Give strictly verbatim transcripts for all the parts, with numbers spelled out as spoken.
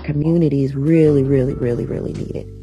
communities really, really, really, really need it.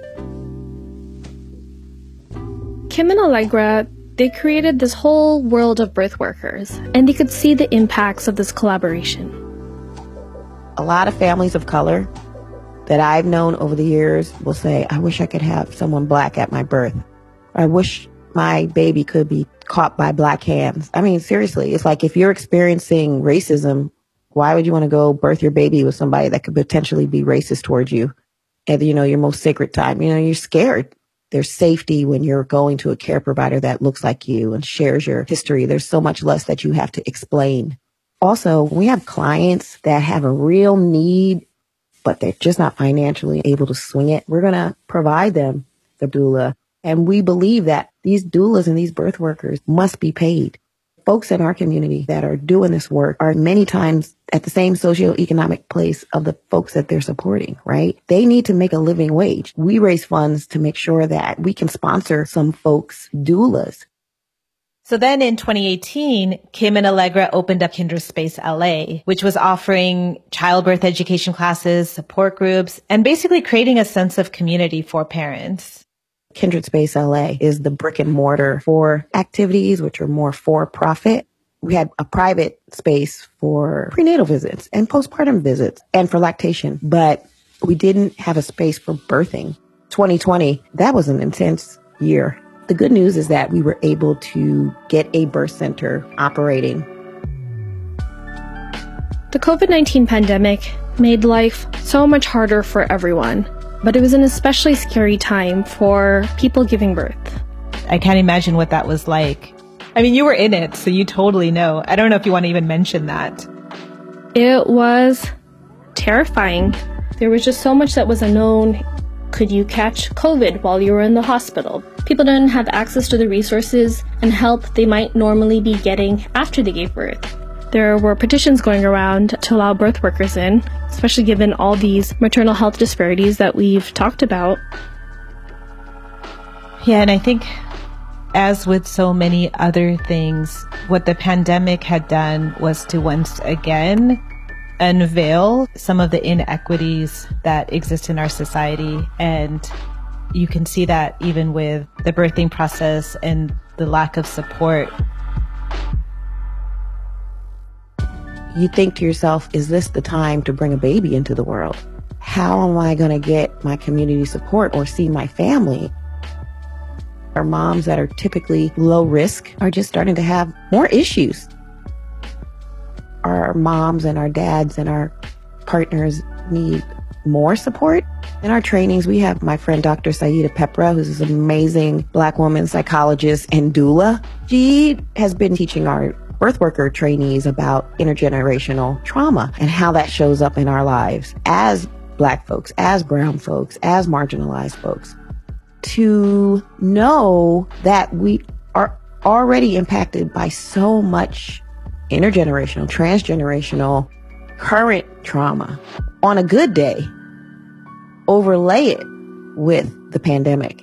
Kim and Allegra, they created this whole world of birth workers, and they could see the impacts of this collaboration. A lot of families of color that I've known over the years will say, I wish I could have someone Black at my birth. I wish my baby could be caught by Black hands. I mean, seriously, it's like if you're experiencing racism, why would you want to go birth your baby with somebody that could potentially be racist towards you at, you know, your most sacred time? You know, you're scared. There's safety when you're going to a care provider that looks like you and shares your history. There's so much less that you have to explain. Also, we have clients that have a real need, but they're just not financially able to swing it. We're going to provide them the doula. And we believe that these doulas and these birth workers must be paid. Folks in our community that are doing this work are many times at the same socioeconomic place of the folks that they're supporting, right? They need to make a living wage. We raise funds to make sure that we can sponsor some folks' doulas. So then in twenty eighteen, Kim and Allegra opened up Kindred Space L A, which was offering childbirth education classes, support groups, and basically creating a sense of community for parents. Kindred Space L A is the brick and mortar for activities which are more for profit. We had a private space for prenatal visits and postpartum visits and for lactation, but we didn't have a space for birthing. twenty twenty, that was an intense year. The good news is that we were able to get a birth center operating. The COVID nineteen pandemic made life so much harder for everyone, but it was an especially scary time for people giving birth. I can't imagine what that was like. I mean, you were in it, so you totally know. I don't know if you want to even mention that. It was terrifying. There was just so much that was unknown. Could you catch COVID while you were in the hospital? People didn't have access to the resources and help they might normally be getting after they gave birth. There were petitions going around to allow birth workers in, especially given all these maternal health disparities that we've talked about. Yeah, and I think as with so many other things, what the pandemic had done was to once again unveil some of the inequities that exist in our society. And you can see that even with the birthing process and the lack of support. You think to yourself, is this the time to bring a baby into the world? How am I going to get my community support or see my family? Our moms that are typically low risk are just starting to have more issues. Our moms and our dads and our partners need more support. In our trainings, we have my friend Doctor Saida Pepra, who's an amazing Black woman psychologist and doula. She has been teaching our birth worker trainees about intergenerational trauma and how that shows up in our lives as Black folks, as brown folks, as marginalized folks. To know that we are already impacted by so much intergenerational, transgenerational, current trauma on a good day, overlay it with the pandemic.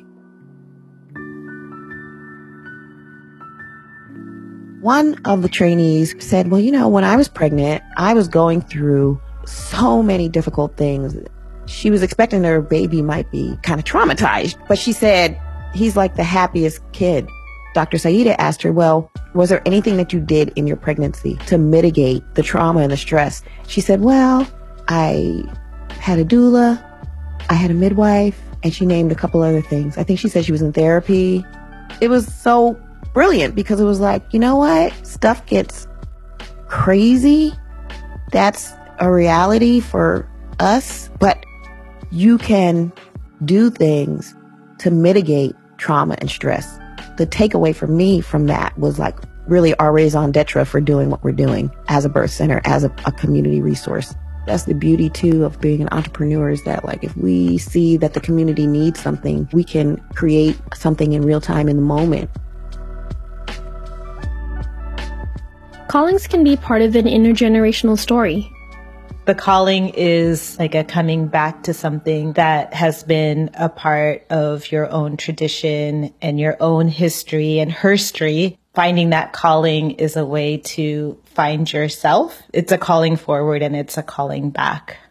One of the trainees said, well, you know, when I was pregnant, I was going through so many difficult things. She was expecting her baby might be kind of traumatized, but she said, he's like the happiest kid. Doctor Saida asked her, well, was there anything that you did in your pregnancy to mitigate the trauma and the stress? She said, well, I had a doula, I had a midwife, and she named a couple other things. I think she said she was in therapy. It was so brilliant because it was like, you know what? Stuff gets crazy. That's a reality for us, but you can do things to mitigate trauma and stress. The takeaway for me from that was like really our raison d'etre for doing what we're doing as a birth center, as a, a community resource. That's the beauty too of being an entrepreneur, is that like if we see that the community needs something, we can create something in real time in the moment. Callings can be part of an intergenerational story. The calling is like a coming back to something that has been a part of your own tradition and your own history and herstory. Finding that calling is a way to find yourself. It's a calling forward and it's a calling back.